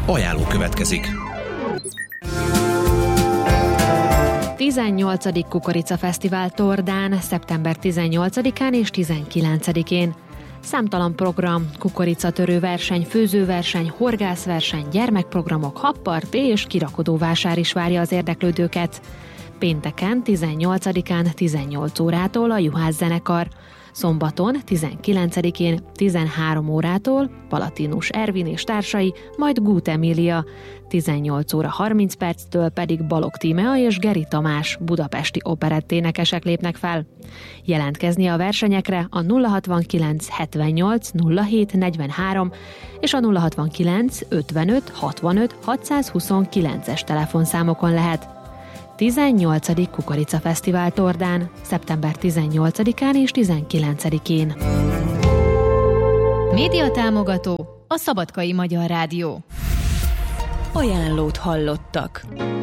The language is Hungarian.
Ajánló következik. 18. Kukoricafesztivál Tordán, szeptember 18-án és 19-én. Számtalan program, kukoricatörőverseny, főzőverseny, horgászverseny, gyermekprogramok, habparti és kirakodóvásár is várja az érdeklődőket. Pénteken, 18-án 18 órától a Juhász zenekar, szombaton, 19-én 13 órától Palatinus Ervin és társai, majd Gut Emília, 18 óra 30 perctől pedig Balogh Tímea és Geri Tamás budapesti operetténekesek lépnek fel. Jelentkezni a versenyekre a 069 78 07 43 és a 069 55 65 629-es telefonszámokon lehet. 18. Kukoricafesztivál Tordán, szeptember 18-án és 19-én. Médiatámogató a Szabadkai Magyar Rádió. Ajánlót hallottak.